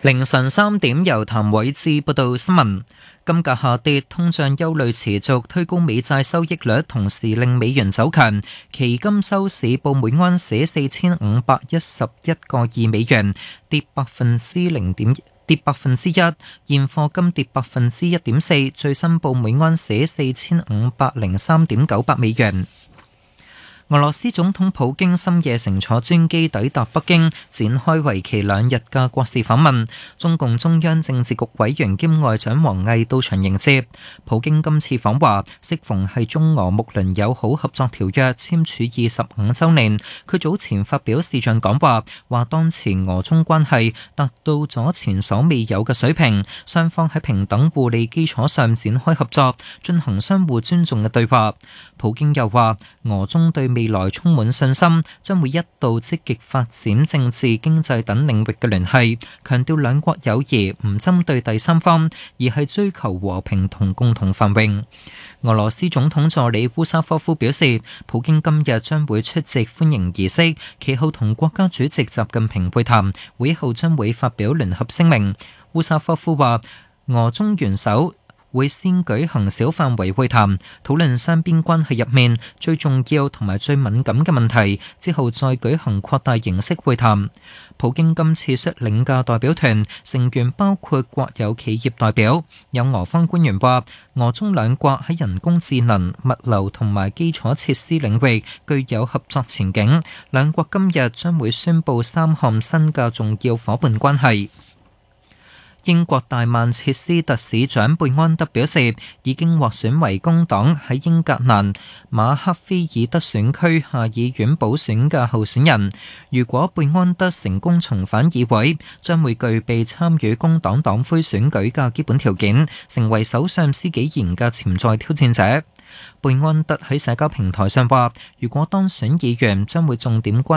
凌晨3點，由譚偉智報道新聞。金價下跌，通脹憂慮持續推高美債收益率，同時令美元走強。期金收市報每安士4511.2美元，跌1%，跌1%。現貨金跌1.4%，最新報每安士4503.98美元。俄羅斯總統普京深夜乘坐專機抵達北京，展開為期2日嘅國事訪問。中共中央政治局委員兼外長王毅到場迎接。普京今次訪華，適逢係中俄睦鄰友好合作條約簽署25週年。佢早前發表視像講話，話當前俄中關係達到咗前所未有嘅水平，雙方喺平等互利基礎上展開合作，進行相互尊重嘅對話。普京又話，俄中對未來充滿信心，將會一道積極發展政治、經濟等領域嘅聯繫，強調兩國友誼唔針對第三方，而係追求和平同共同繁榮。俄羅斯總統助理烏沙科夫表示，普京今日將會出席歡迎儀式，其後同國家主席習近平會談，會後將會發表聯合聲明。烏沙科夫話，俄中元首會先舉行小範圍會談，討論雙邊關係入面最重要同埋最敏感嘅問題，之後再舉行擴大形式會談。普京今次率領嘅代表團成員包括國有企業代表，有俄方官員話，俄中兩國喺人工智能、物流同埋基礎設施領域具有合作前景。兩國今日將會宣布3項新嘅重要夥伴關係。英國大曼徹斯特市長貝安德表示，已經獲選為工黨喺英格蘭馬克菲爾德選區下議院補選嘅候選人。如果貝安德成功重返議會，將會具備參與工黨黨魁選舉嘅基本條件，成為首相施紀賢嘅潛在挑戰者。貝安德喺社交平台上話，如果當選議員，將會重點關